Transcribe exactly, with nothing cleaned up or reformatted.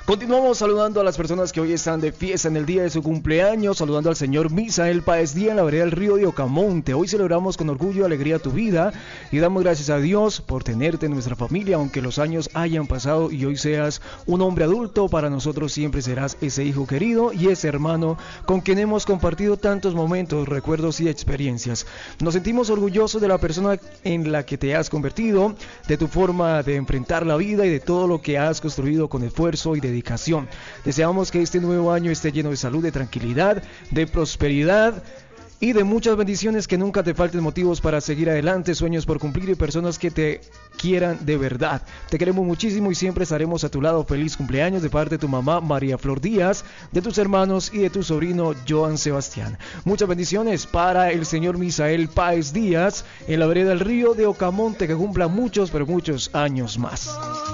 Continuamos saludando a las personas que hoy están de fiesta en el día de su cumpleaños, saludando al señor Misael Páez Díaz en la vereda del río de Ocamonte. Hoy celebramos con orgullo y alegría tu vida y damos gracias a Dios por tenerte en nuestra familia, aunque los años hayan pasado y hoy seas un hombre adulto, para nosotros siempre serás ese hijo querido y ese hermano con quien hemos compartido tantos momentos, recuerdos y experiencias. Nos sentimos orgullosos de la persona en la que te has convertido, de tu forma de enfrentar la vida y de todo lo que has construido con esfuerzo y dedicación. Deseamos que este nuevo año esté lleno de salud, de tranquilidad, de prosperidad y de muchas bendiciones, que nunca te falten motivos para seguir adelante, sueños por cumplir y personas que te quieran de verdad. Te queremos muchísimo y siempre estaremos a tu lado. Feliz cumpleaños de parte de tu mamá María Flor Díaz, de tus hermanos y de tu sobrino Joan Sebastián. Muchas bendiciones para el señor Misael Páez Díaz en la vereda del río de Ocamonte, que cumpla muchos pero muchos años más.